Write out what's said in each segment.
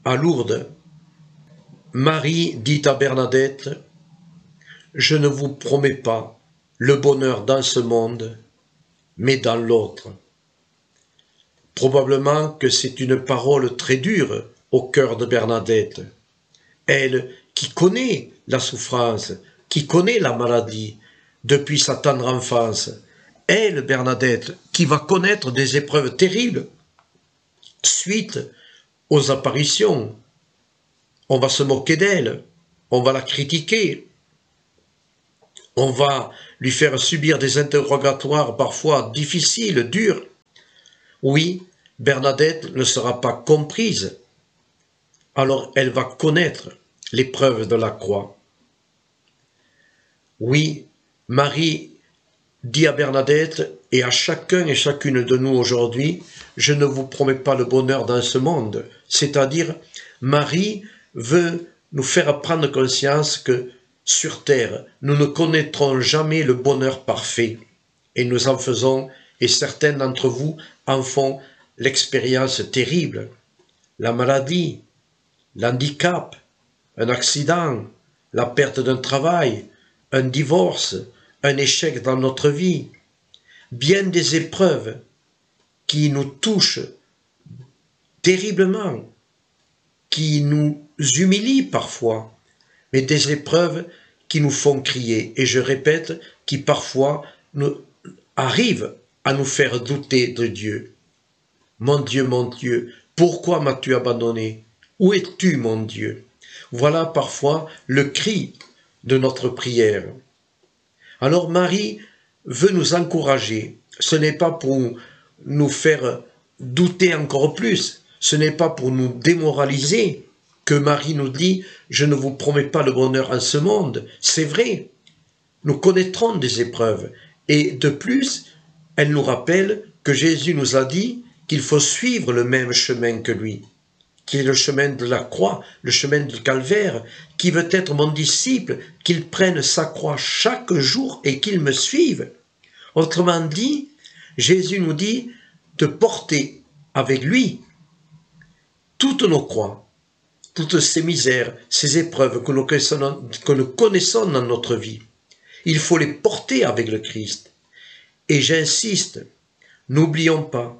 À Lourdes, Marie dit à Bernadette, « Je ne vous promets pas le bonheur dans ce monde, mais dans l'autre. » Probablement que c'est une parole très dure au cœur de Bernadette. Elle qui connaît la souffrance, qui connaît la maladie depuis sa tendre enfance. Elle, Bernadette, qui va connaître des épreuves terribles suite aux apparitions. On va se moquer d'elle, on va la critiquer, on va lui faire subir des interrogatoires parfois difficiles, durs. Oui, Bernadette ne sera pas comprise, alors elle va connaître l'épreuve de la croix. Oui, Marie dit à Bernadette et à chacun et chacune de nous aujourd'hui, je ne vous promets pas le bonheur dans ce monde. C'est-à-dire, Marie veut nous faire prendre conscience que sur terre, nous ne connaîtrons jamais le bonheur parfait. Et nous en faisons, et certains d'entre vous en font l'expérience terrible. La maladie, l'handicap, un accident, la perte d'un travail, un divorce, un échec dans notre vie, bien des épreuves qui nous touchent terriblement, qui nous humilient parfois, mais des épreuves qui nous font crier, et je répète, qui parfois nous arrivent à nous faire douter de Dieu. Mon Dieu, pourquoi m'as-tu abandonné? Où es-tu, mon Dieu? Voilà parfois le cri de notre prière. Alors Marie veut nous encourager. Ce n'est pas pour nous faire douter encore plus. Ce n'est pas pour nous démoraliser que Marie nous dit « Je ne vous promets pas le bonheur en ce monde ». C'est vrai, nous connaîtrons des épreuves. Et de plus, elle nous rappelle que Jésus nous a dit qu'il faut suivre le même chemin que lui, qui est le chemin de la croix, le chemin du calvaire, qui veut être mon disciple, qu'il prenne sa croix chaque jour et qu'il me suive. Autrement dit, Jésus nous dit de porter avec lui toutes nos croix, toutes ces misères, ces épreuves que nous connaissons dans notre vie. Il faut les porter avec le Christ. Et j'insiste, n'oublions pas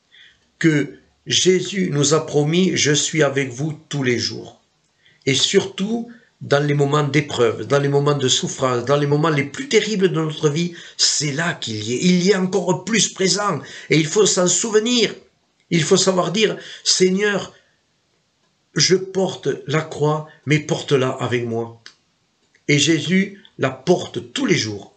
que Jésus nous a promis « Je suis avec vous tous les jours ». Et surtout, dans les moments d'épreuve, dans les moments de souffrance, dans les moments les plus terribles de notre vie, c'est là qu'il y est. Il y est encore plus présent. Et il faut s'en souvenir. Il faut savoir dire « Seigneur, je porte la croix, mais porte-la avec moi ». Et Jésus la porte tous les jours.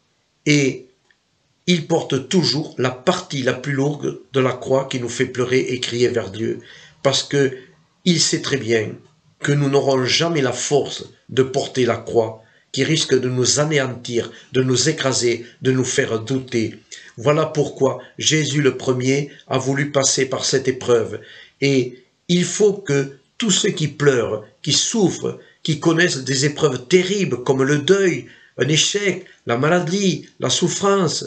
Et il porte toujours la partie la plus lourde de la croix qui nous fait pleurer et crier vers Dieu. Parce que il sait très bien que nous n'aurons jamais la force de porter la croix, qui risque de nous anéantir, de nous écraser, de nous faire douter. Voilà pourquoi Jésus le premier a voulu passer par cette épreuve. Et il faut que tous ceux qui pleurent, qui souffrent, qui connaissent des épreuves terribles comme le deuil, un échec, la maladie, la souffrance,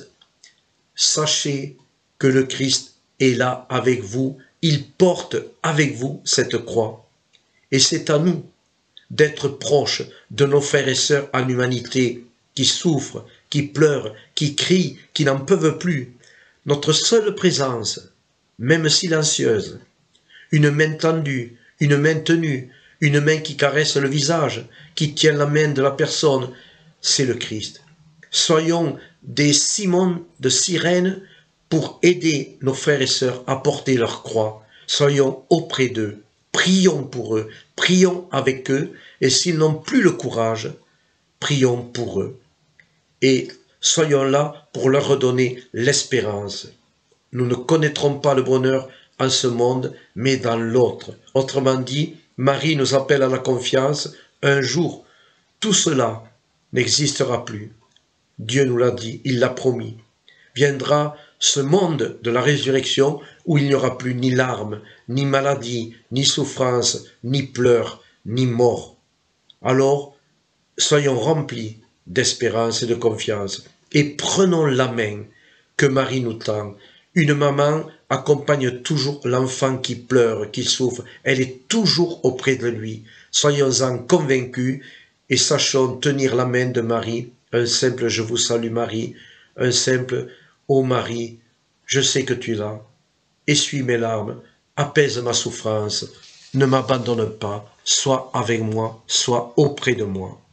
sachez que le Christ est là avec vous, il porte avec vous cette croix. Et c'est à nous d'être proches de nos frères et sœurs en humanité qui souffrent, qui pleurent, qui crient, qui n'en peuvent plus. Notre seule présence, même silencieuse, une main tendue, une main tenue, une main qui caresse le visage, qui tient la main de la personne, c'est le Christ. Soyons des Simons de Cyrène pour aider nos frères et sœurs à porter leur croix. Soyons auprès d'eux, prions pour eux, prions avec eux, et s'ils n'ont plus le courage, prions pour eux. Et soyons là pour leur redonner l'espérance. Nous ne connaîtrons pas le bonheur en ce monde, mais dans l'autre. Autrement dit, Marie nous appelle à la confiance. Un jour, tout cela n'existera plus. Dieu nous l'a dit, il l'a promis. Viendra ce monde de la résurrection où il n'y aura plus ni larmes, ni maladie, ni souffrance, ni pleurs, ni mort. Alors, soyons remplis d'espérance et de confiance et prenons la main que Marie nous tend. Une maman accompagne toujours l'enfant qui pleure, qui souffre. Elle est toujours auprès de lui. Soyons-en convaincus et sachons tenir la main de Marie. Un simple je vous salue Marie, un simple ô Marie, je sais que tu es là. Essuie mes larmes, apaise ma souffrance, ne m'abandonne pas, sois avec moi, sois auprès de moi.